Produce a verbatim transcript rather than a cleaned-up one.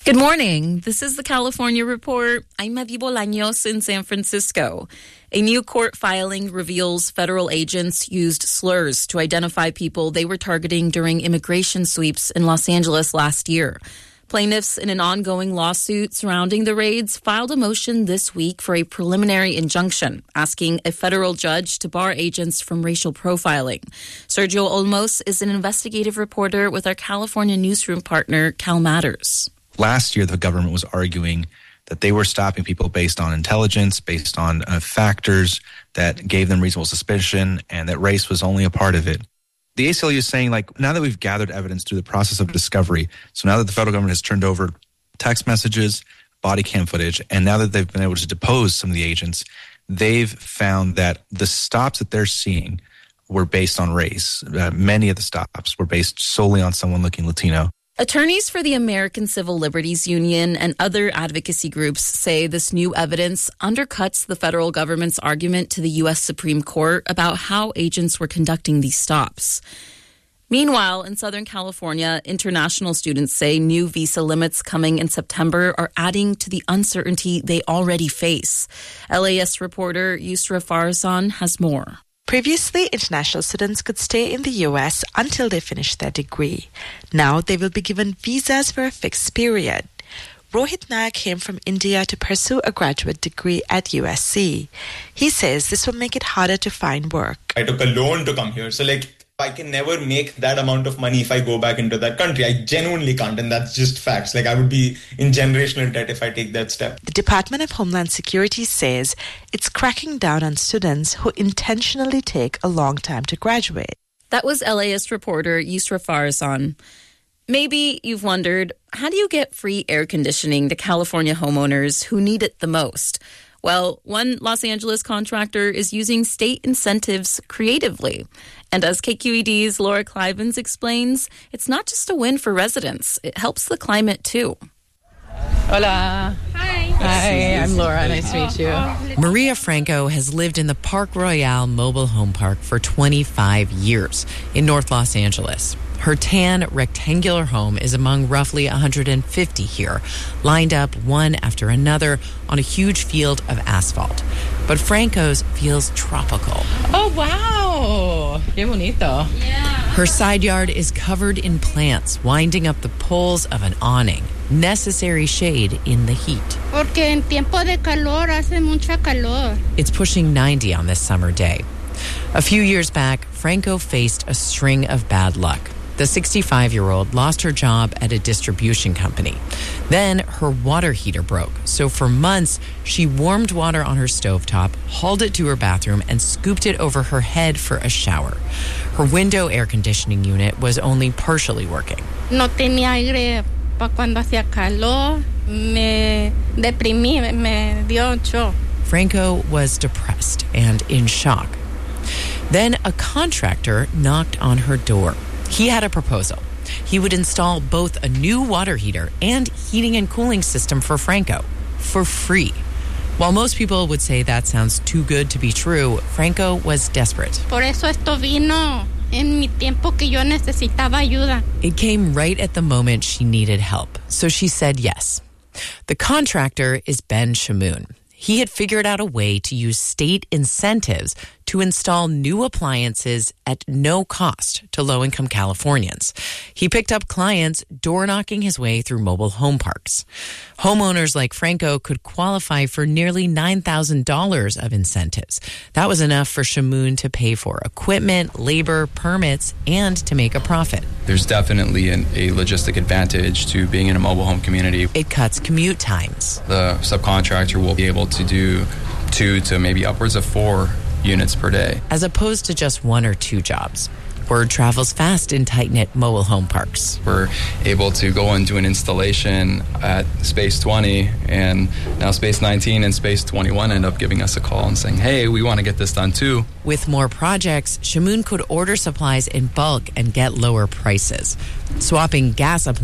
Good morning. This is the California Report. I'm Madi Bolaños in San Francisco. A new court filing reveals federal agents used slurs to identify people they were targeting during immigration sweeps in Los Angeles last year. Plaintiffs in an ongoing lawsuit surrounding the raids filed a motion this week for a preliminary injunction, asking a federal judge to bar agents from racial profiling. Sergio Olmos is an investigative reporter with our California newsroom partner, Cal Matters. Last year, the government was arguing that they were stopping people based on intelligence, based on uh, factors that gave them reasonable suspicion, and that race was only a part of it. The A C L U is saying, like, now that we've gathered evidence through the process of discovery, so now that the federal government has turned over text messages, body cam footage, and now that they've been able to depose some of the agents, they've found that the stops that they're seeing were based on race. Uh, many of the stops were based solely on someone looking Latino. Attorneys for the American Civil Liberties Union and other advocacy groups say this new evidence undercuts the federal government's argument to the U S Supreme Court about how agents were conducting these stops. Meanwhile, in Southern California, international students say new visa limits coming in September are adding to the uncertainty they already face. L A S reporter Yusra Farasan has more. Previously, international students could stay in the U S until they finish their degree. Now they will be given visas for a fixed period. Rohit Nayak came from India to pursue a graduate degree at U S C. He says this will make it harder to find work. I took a loan to come here, so like I can never make that amount of money if I go back into that country. I genuinely can't, and that's just facts. Like, I would be in generational debt if I take that step. The Department of Homeland Security says it's cracking down on students who intentionally take a long time to graduate. That was L A S reporter Yusra Farasan. Maybe you've wondered, how do you get free air conditioning to California homeowners who need it the most? Well, one Los Angeles contractor is using state incentives creatively. And as K Q E D's Laura Clivens explains, it's not just a win for residents. It helps the climate, too. Hola. Hi. Hi, I'm Laura. Nice to meet you. Maria Franco has lived in the Park Royale mobile home park for twenty-five years in North Los Angeles. Her tan, rectangular home is among roughly one hundred fifty here, lined up one after another on a huge field of asphalt. But Franco's feels tropical. Oh, wow. Qué bonito. Yeah. Her side yard is covered in plants, winding up the poles of an awning, necessary shade in the heat. Porque en tiempo de calor hace mucha calor. It's pushing ninety on this summer day. A few years back, Franco faced a string of bad luck. The sixty-five-year-old lost her job at a distribution company. Then her water heater broke, so for months she warmed water on her stovetop, hauled it to her bathroom, and scooped it over her head for a shower. Her window air conditioning unit was only partially working. No tenía aire para cuando hacía calor. Me deprimí, me dio shock. Franco was depressed and in shock. Then a contractor knocked on her door. He had a proposal. He would install both a new water heater and heating and cooling system for Franco for free. While most people would say that sounds too good to be true, Franco was desperate. Por eso esto vino en mi tiempo que yo necesitaba ayuda. It came right at the moment she needed help, so she said yes. The contractor is Ben Shamoon. He had figured out a way to use state incentives to install new appliances at no cost to low-income Californians. He picked up clients door-knocking his way through mobile home parks. Homeowners like Franco could qualify for nearly nine thousand dollars of incentives. That was enough for Shamoon to pay for equipment, labor, permits, and to make a profit. There's definitely an, a logistic advantage to being in a mobile home community. It cuts commute times. The subcontractor will be able to do two to maybe upwards of four units per day, as opposed to just one or two jobs. Word travels fast in tight-knit mobile home parks. We're able to go and do an installation at Space twenty, and now Space nineteen and Space twenty-one end up giving us a call and saying, hey, we want to get this done too. With more projects, Shamoon could order supplies in bulk and get lower prices. Swapping gas appliances